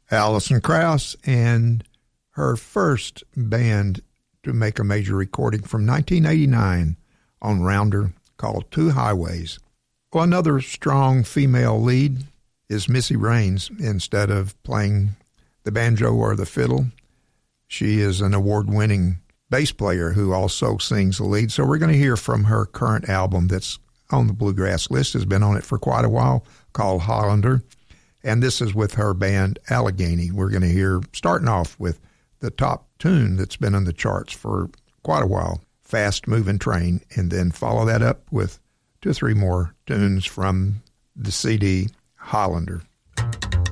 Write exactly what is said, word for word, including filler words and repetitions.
Alison Krauss and her first band to make a major recording from nineteen eighty-nine on Rounder called Two Highways. Well, another strong female lead is Missy Raines. Instead of playing the banjo or the fiddle, she is an award-winning bass player who also sings the lead. So we're going to hear from her current album that's on the Bluegrass list, has been on it for quite a while, called Hollander. And this is with her band Allegheny. We're going to hear, starting off with the top tune that's been on the charts for quite a while, Fast Moving Train, and then follow that up with two or three more tunes from the C D Hollander.